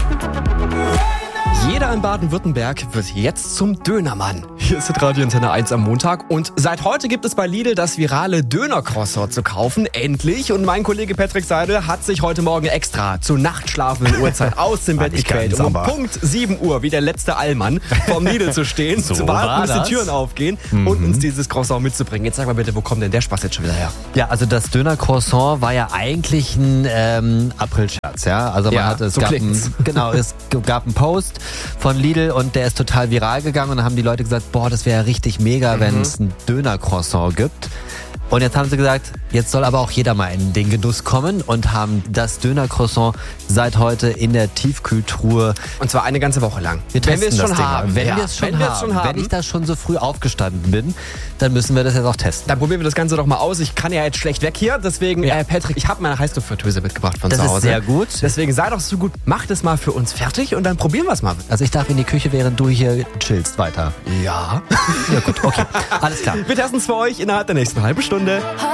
Jeder in Baden-Württemberg wird jetzt zum Dönermann. Hier ist Radio Antenne 1 am Montag und seit heute gibt es bei Lidl das virale Döner-Croissant zu kaufen. Endlich. Und mein Kollege Patrick Seidel hat sich heute Morgen extra zur nachtschlafenden Uhrzeit aus dem Bett gequält, um Punkt 7 Uhr wie der letzte Allmann vorm Lidl zu stehen, zu warten, bis die Türen aufgehen und uns dieses Croissant mitzubringen. Jetzt sag mal bitte, wo kommt denn der Spaß jetzt schon wieder her? Ja, also das Döner-Croissant war ja eigentlich ein Aprilscherz, ja. Also es gab einen Post von Lidl und der ist total viral gegangen und dann haben die Leute gesagt, boah, das wäre ja richtig mega, wenn es ein Döner-Croissant gibt. Und jetzt haben sie gesagt, jetzt soll aber auch jeder mal in den Genuss kommen und haben das Döner-Croissant seit heute in der Tiefkühltruhe. Und zwar eine ganze Woche lang. Wenn wir es schon haben. Wenn ich da schon so früh aufgestanden bin, dann müssen wir das jetzt auch testen. Dann probieren wir das Ganze doch mal aus. Ich kann ja jetzt schlecht weg hier, deswegen, Patrick, ich habe meine Heißluftfritteuse mitgebracht von zu Hause. Das ist sehr gut. Deswegen sei doch so gut, mach das mal für uns fertig und dann probieren wir es mal. Also ich darf in die Küche, während du hier chillst, weiter. Ja. Ja gut, okay. Alles klar. Wir testen es für euch innerhalb der nächsten halben Stunde.